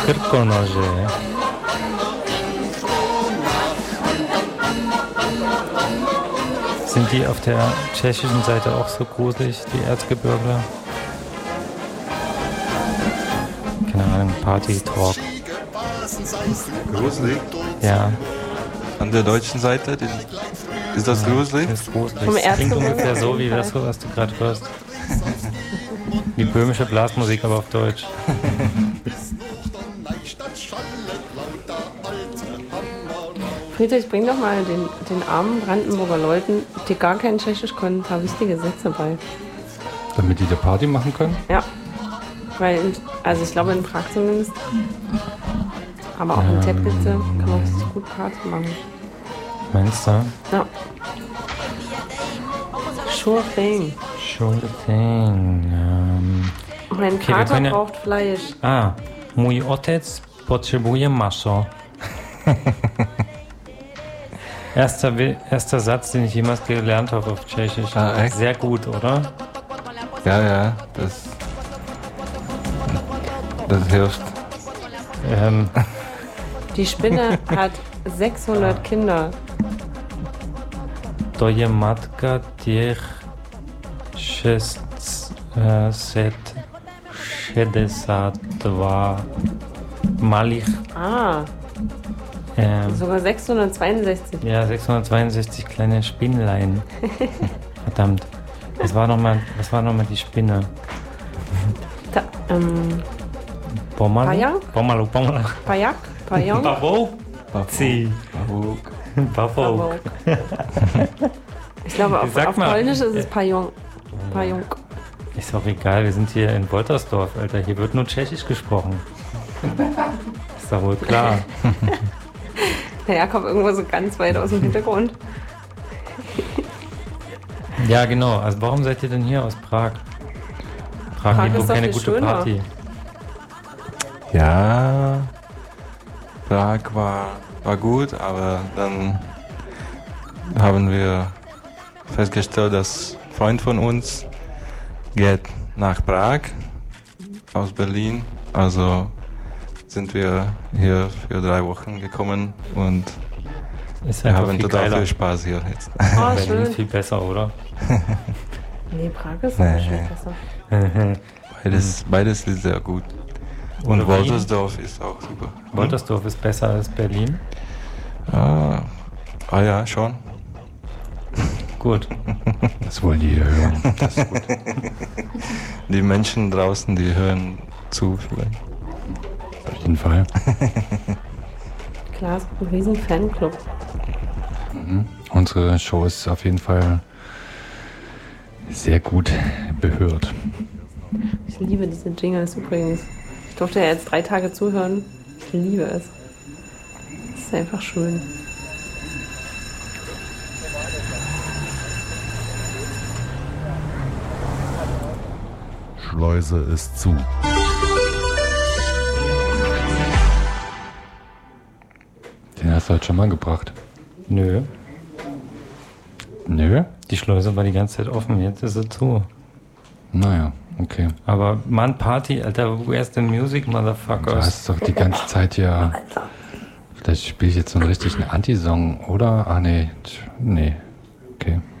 Krkonoše. Sind die auf der tschechischen Seite auch so gruselig, die Erzgebirgler? Keine Ahnung, Party-Talk. Gruselig? Ja. An der deutschen Seite? Ist das gruselig? Das ist gruselig. Das klingt ungefähr so wie das, was du gerade hörst. Die böhmische Blasmusik, aber auf Deutsch. Friedrich, bring doch mal den armen Brandenburger Leuten, die gar kein Tschechisch können, ein paar wichtige Sätze bei. Damit die da Party machen können? Ja. Weil, also ich glaube in Prag zumindest, aber auch in Teplice kann man richtig gut Party machen. Meinst du? Ja. Sure thing. Sure thing. Mein Vater braucht Fleisch. Mój otec potrzebuje maso. Erster Satz, den ich jemals gelernt habe auf Tschechisch. Echt? Sehr gut, oder? Ja, das hilft. Die Spinne hat 600 Kinder. To je matka těch 662 malých. Sogar 662. Ja, 662 kleine Spinnlein. Verdammt. Was war noch mal die Spinne? Pomalu? Pomalu. Pajak? Pajong? Pavouk? Pavouk. Ich glaube, auf Polnisch ist es Pajong. Ist doch egal, wir sind hier in Woltersdorf, Alter. Hier wird nur Tschechisch gesprochen. Ist doch wohl klar. Der Jakob irgendwo so ganz weit aus dem Hintergrund. Ja, genau. Also warum seid ihr denn hier aus Prag? Prag gibt wohl keine gute schöner Party. Ja, Prag war gut, aber dann haben wir festgestellt, dass ein Freund von uns geht nach Prag aus Berlin. Also sind wir hier für 3 Wochen gekommen und wir haben total viel Spaß hier jetzt. Oh, Berlin ist viel besser, oder? Nee, Prag ist schon besser. Beides ist sehr gut. Und Woltersdorf ist auch super. Woltersdorf ist besser als Berlin? Ja, schon. Gut. Das wollen die hier hören. Das ist gut. Die Menschen draußen, die hören zu vielleicht. Auf jeden Fall. Klar, es gibt einen riesen Fanclub. Unsere Show ist auf jeden Fall sehr gut behört. Ich liebe diese Jingles übrigens. Ich durfte ja jetzt 3 Tage zuhören. Ich liebe es. Es ist einfach schön. Schleuse ist zu. Den hast du halt schon mal gebracht. Nö. Nö? Die Schleuse war die ganze Zeit offen, jetzt ist sie zu. Naja, okay. Aber Mann, Party, Alter, where's the music, motherfuckers? Du hast doch die ganze Zeit ja... Vielleicht spiele ich jetzt so einen richtigen Anti-Song, oder? Nee. Okay.